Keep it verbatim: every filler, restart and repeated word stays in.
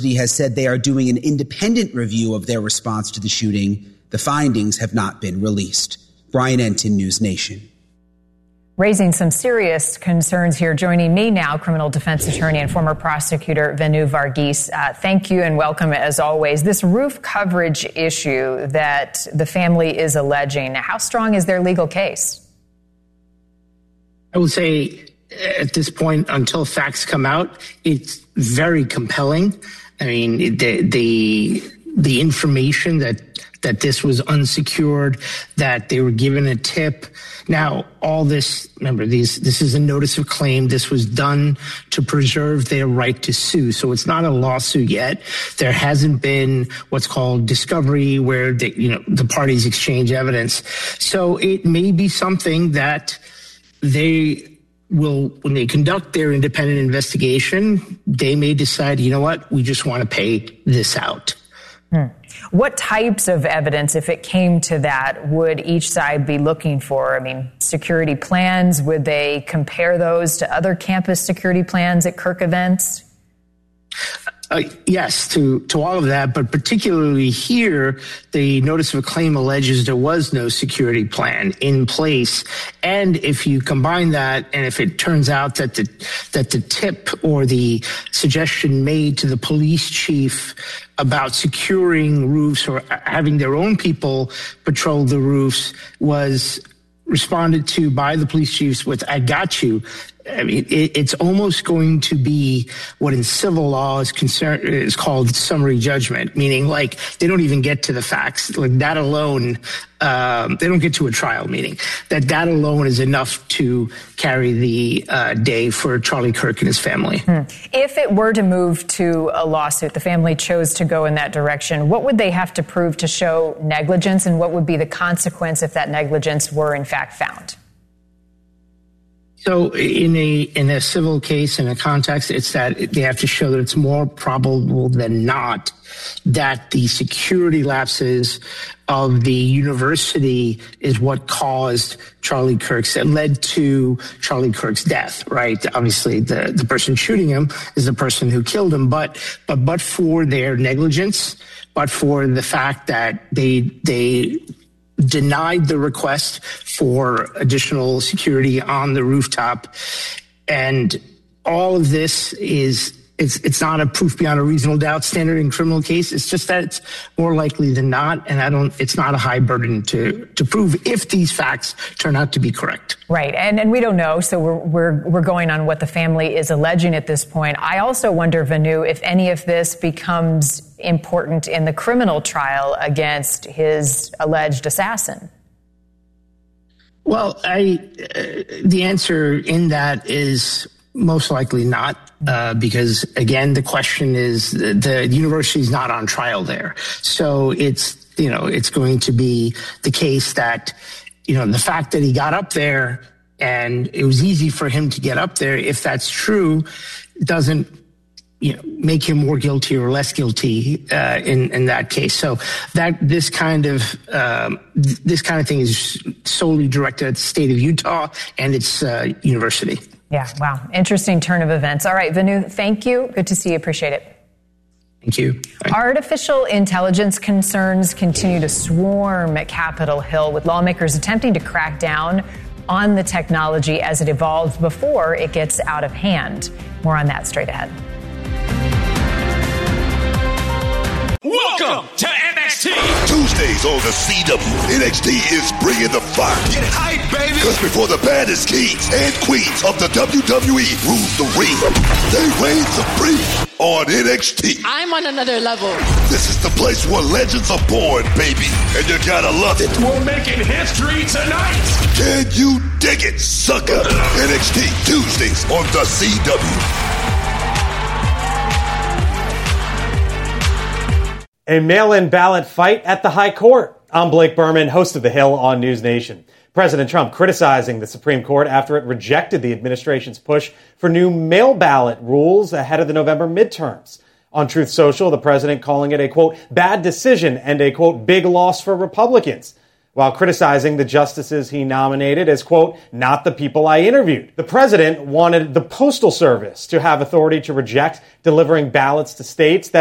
University has said they are doing an independent review of their response to the shooting. The findings have not been released. Brian Entin, News Nation. Raising some serious concerns here. Joining me now, criminal defense attorney and former prosecutor Venu Varghese. Uh, thank you and welcome as always. This roof coverage issue that the family is alleging, how strong is their legal case? I would say at this point, until facts come out, it's very compelling. I mean, the the the information that that this was unsecured, that they were given a tip. Now, all this, remember, these, this is a notice of claim. This was done to preserve their right to sue. So it's not a lawsuit yet. There hasn't been what's called discovery where the, you know, the parties exchange evidence. So it may be something that they will, when they conduct their independent investigation, they may decide, you know what, we just want to pay this out. Hmm. What types of evidence, if it came to that, would each side be looking for? I mean, security plans, would they compare those to other campus security plans at Kirk events? Uh, yes, to, to all of that, but particularly here, the notice of a claim alleges there was no security plan in place. And if you combine that, and if it turns out that the that the tip or the suggestion made to the police chief about securing roofs or having their own people patrol the roofs was responded to by the police chiefs with, "I got you," I mean, it, it's almost going to be what in civil law is concerned is called summary judgment, meaning like they don't even get to the facts. Like that alone, um, they don't get to a trial, meaning that that alone is enough to carry the uh, day for Charlie Kirk and his family. Hmm. If it were to move to a lawsuit, the family chose to go in that direction, what would they have to prove to show negligence, and what would be the consequence if that negligence were in fact found? So in a in a civil case, in a context, it's that they have to show that it's more probable than not that the security lapses of the university is what caused Charlie Kirk's, that led to Charlie Kirk's death, right? Obviously, the, the person shooting him is the person who killed him, but but but for their negligence, but for the fact that they they denied the request for additional security on the rooftop. And all of this is, it's, it's not a proof beyond a reasonable doubt standard in criminal case. It's just that it's more likely than not. And I don't, it's not a high burden to, to prove if these facts turn out to be correct. Right. And, and we don't know. So we're, we're, we're going on what the family is alleging at this point. I also wonder, Venu, if any of this becomes important in the criminal trial against his alleged assassin. Well, I, uh, the answer in that is most likely not, uh, because again, the question is the, the university is not on trial there. So it's, you know, it's going to be the case that, you know, the fact that he got up there and it was easy for him to get up there, if that's true, doesn't, you know, make him more guilty or less guilty uh, in in that case. So that this kind of um, th- this kind of thing is solely directed at the state of Utah and its uh, university. Yeah, wow, interesting turn of events. All right, Venu, thank you. Good to see you. Appreciate it. Thank you. Bye. Artificial intelligence concerns continue to swarm at Capitol Hill, with lawmakers attempting to crack down on the technology as it evolves before it gets out of hand. More on that straight ahead. Welcome to N X T. Tuesdays on the C W. N X T is bringing the fire. Get hype, baby. Because before the baddest kings and queens of the W W E rule the ring, they reign supreme on N X T. I'm on another level. This is the place where legends are born, baby. And you gotta love it. We're making history tonight. Can you dig it, sucker? N X T Tuesdays on the C W. A mail-in ballot fight at the High Court. I'm Blake Berman, host of The Hill on News Nation. President Trump criticizing the Supreme Court after it rejected the administration's push for new mail ballot rules ahead of the November midterms. On Truth Social, the president calling it a, quote, bad decision and a, quote, big loss for Republicans, while criticizing the justices he nominated as, quote, not the people I interviewed. The president wanted the Postal Service to have authority to reject delivering ballots to states that